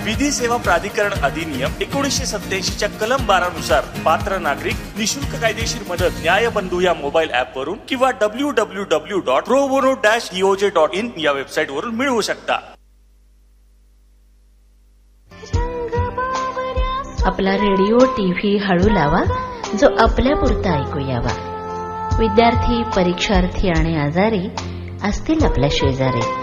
विधी सेवा प्राधिकरण अधिनियम 1987 च्या कलम 12 नुसार पात्र नागरिक निशुल्क कायदेशीर मदत न्यायबंधू या मोबाईल ऍप वरून किंवा www.probono-doj.in या वेबसाईट वरून मिळवू शकता. आपला रेडिओ टीव्ही हळू लावा, जो आपल्या पुरता ऐकू यावा. विद्यार्थी, परीक्षार्थी आणि आजारी असतील आपल्या शेजारी.